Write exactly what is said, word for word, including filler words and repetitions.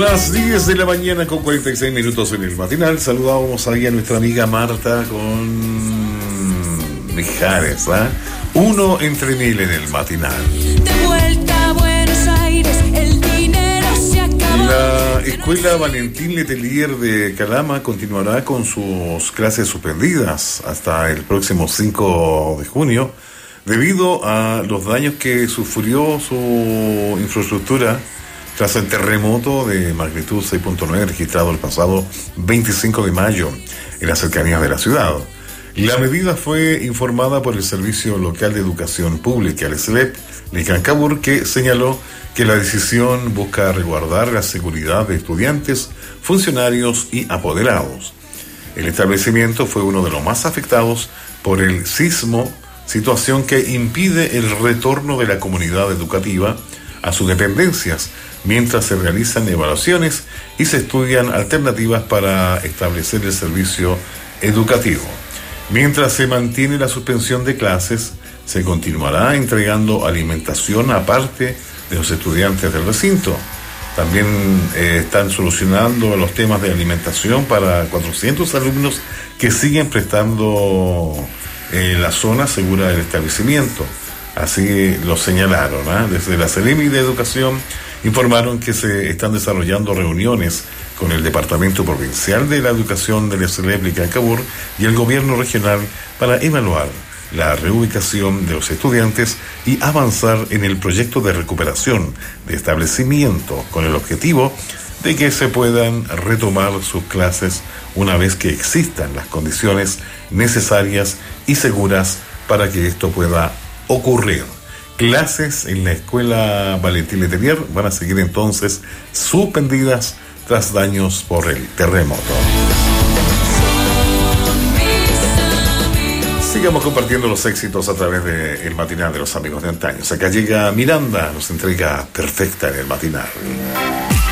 Las diez de la mañana con cuarenta y seis minutos en el matinal. Saludamos ahí a nuestra amiga Marta con Mijares, ¿eh? Uno entre mil en el matinal. De vuelta a Buenos Aires, el dinero se acabó. La Escuela Valentín Letelier de Calama continuará con sus clases suspendidas hasta el próximo cinco de junio debido a los daños que sufrió su infraestructura tras el terremoto de magnitud seis punto nueve registrado el pasado veinticinco de mayo en las cercanías de la ciudad. La medida fue informada por el Servicio Local de Educación Pública, el S L E P, de Cancabur, que señaló que la decisión busca resguardar la seguridad de estudiantes, funcionarios y apoderados. El establecimiento fue uno de los más afectados por el sismo, situación que impide el retorno de la comunidad educativa a sus dependencias, mientras se realizan evaluaciones y se estudian alternativas para establecer el servicio educativo. Mientras se mantiene la suspensión de clases, se continuará entregando alimentación aparte de los estudiantes del recinto. También eh, están solucionando los temas de alimentación para cuatrocientos alumnos que siguen prestando eh, la zona segura del establecimiento. Así lo señalaron, ¿eh? Desde la Seremi de Educación informaron que se están desarrollando reuniones con el Departamento Provincial de la Educación del S L E P de Cancabur y el Gobierno Regional para evaluar la reubicación de los estudiantes y avanzar en el proyecto de recuperación de establecimiento con el objetivo de que se puedan retomar sus clases una vez que existan las condiciones necesarias y seguras para que esto pueda ocurrir. Clases en la Escuela Valentín Letelier van a seguir entonces suspendidas tras daños por el terremoto. Sigamos compartiendo los éxitos a través del matinal de los amigos de antaño. Acá llega Miranda, nos entrega Perfecta en el matinal.